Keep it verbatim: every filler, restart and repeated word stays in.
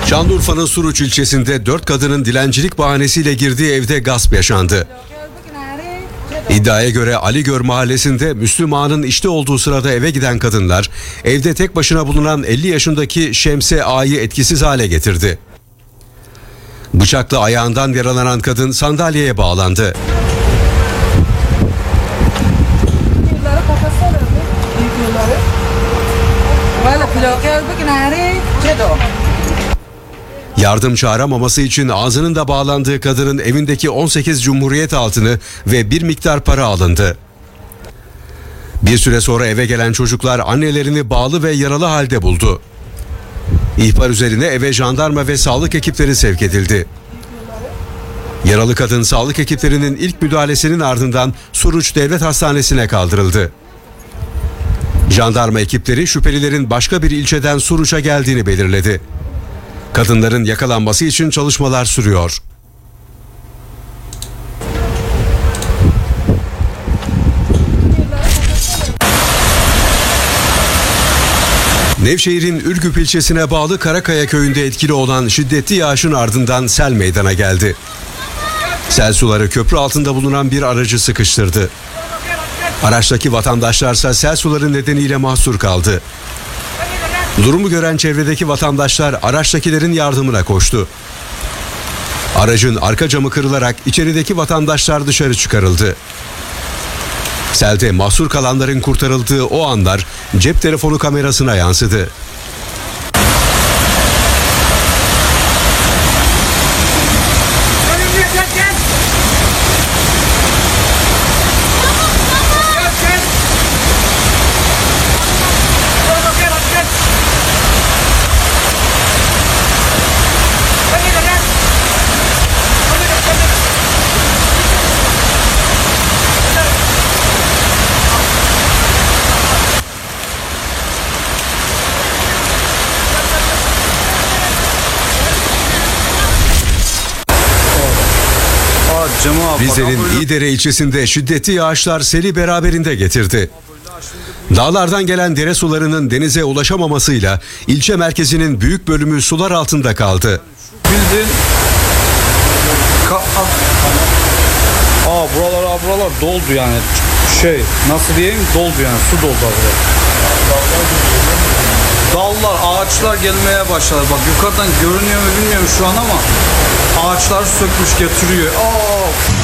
Şanlıurfa'nın Suruç ilçesinde dört kadının dilencilik bahanesiyle girdiği evde gasp yaşandı. İddiaya göre Aligör mahallesinde Müslüm Ağa'nın işte olduğu sırada eve giden kadınlar evde tek başına bulunan elli yaşındaki Şemse Ağa'yı etkisiz hale getirdi. Bıçakla ayağından yaralanan kadın sandalyeye bağlandı. Yardım çağıramaması için ağzının da bağlandığı kadının evindeki on sekiz Cumhuriyet altını ve bir miktar para alındı. Bir süre sonra eve gelen çocuklar annelerini bağlı ve yaralı halde buldu. İhbar üzerine eve jandarma ve sağlık ekipleri sevk edildi. Yaralı kadın sağlık ekiplerinin ilk müdahalesinin ardından Suruç Devlet Hastanesi'ne kaldırıldı. Jandarma ekipleri şüphelilerin başka bir ilçeden Suruç'a geldiğini belirledi. Kadınların yakalanması için çalışmalar sürüyor. Nevşehir'in Ürgüp ilçesine bağlı Karakaya köyünde etkili olan şiddetli yağışın ardından sel meydana geldi. Sel suları köprü altında bulunan bir aracı sıkıştırdı. Araçtaki vatandaşlarsa sel suları nedeniyle mahsur kaldı. Durumu gören çevredeki vatandaşlar araçtakilerin yardımına koştu. Aracın arka camı kırılarak içerideki vatandaşlar dışarı çıkarıldı. Selde mahsur kalanların kurtarıldığı o anlar cep telefonu kamerasına yansıdı. Rize'nin İyidere ilçesinde şiddetli yağışlar seli beraberinde getirdi. Dağlardan gelen dere sularının denize ulaşamamasıyla ilçe merkezinin büyük bölümü sular altında kaldı. Bildiğin Aa buralar buralar doldu yani. Şey nasıl diyeyim, doldu yani, su doldu buraya. Dallar, ağaçlar gelmeye başladı. Bak yukarıdan görünüyor mu bilmiyorum şu an ama ağaçlar sökmüş getiriyor. Aa!